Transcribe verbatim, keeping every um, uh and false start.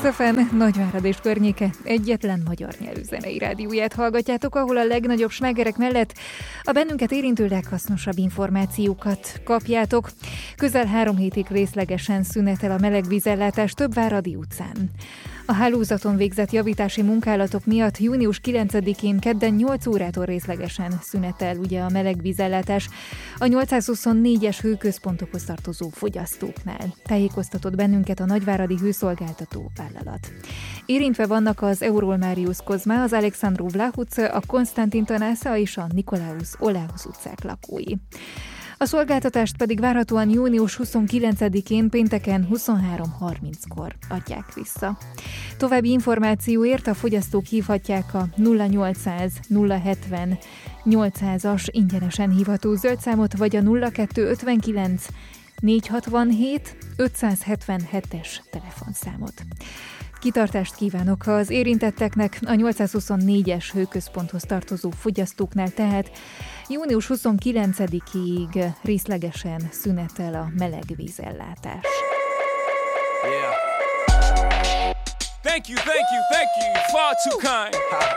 ef em Nagyvárad és környéke egyetlen magyar nyelvű zenei rádióját hallgatjátok, ahol a legnagyobb slágerek mellett a bennünket érintő leghasznosabb információkat kapjátok. Közel három hétig részlegesen szünetel a melegvízellátás több váradi utcán. A hálózaton végzett javítási munkálatok miatt június kilencedikén kedden nyolc órától részlegesen szünetel ugye a melegvízellátás a nyolcszázhuszonnégyes hőközpontokhoz tartozó fogyasztóknál. Tájékoztatott bennünket a nagyváradi hőszolgáltató vállalat. Érintve vannak az Eurol Marius Kozma, az Alexandru Vlah utca, a Konstantin Tanasa és a Nikolaus Olaus utcák lakói. A szolgáltatást pedig várhatóan június huszonkilencedikén pénteken huszonhárom harminckor adják vissza. További információért a fogyasztók hívhatják a nulla nyolcszáz nulla hetven nyolcszázas ingyenesen hívható zöldszámot, vagy a nulla kettőszázötvenkilenc négyszázhatvanhét ötszázhetvenhetes telefonszámot. Kitartást kívánok az érintetteknek, a nyolcszázhuszonnégyes hőközponthoz tartozó fogyasztóknál, tehát június huszonkilencedikéig részlegesen szünetel a melegvízellátás. Yeah. Thank you, thank you, thank you. Far too kind.